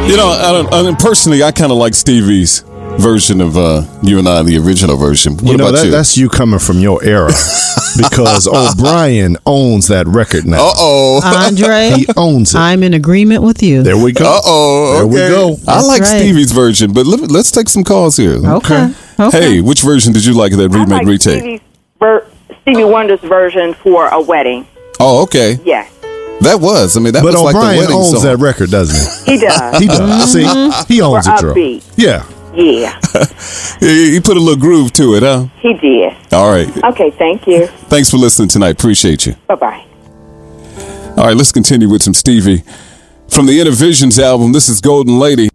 You know, personally, I kind of like Stevie's version of You and I, the original version. What about you? That's you coming from your era, because O'Brien owns that record now. Andre, he owns it. I'm in agreement with you. There we go. There we go. I like Stevie's version, but let's take some calls here. Okay. Hey, which version did you like of that remake retake? Stevie Wonder's version for a wedding. Oh, okay. Yes. That was. I mean, that but was like the O'Brien wedding owns song. that record, doesn't He does. he? He does. See, he owns it, Drew. Upbeat. Yeah. Yeah. He put a little groove to it, huh? He did. All right. Okay, thank you. Thanks for listening tonight. Appreciate you. Bye-bye. All right, let's continue with some Stevie. From the Inner Visions album, this is Golden Lady.